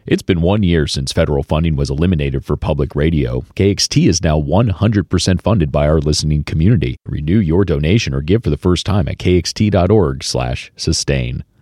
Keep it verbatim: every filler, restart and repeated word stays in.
It's been one year since federal funding was eliminated for public radio. K X T is now one hundred percent funded by our listening community. Renew your donation or give for the first time at kxt.org slash sustain.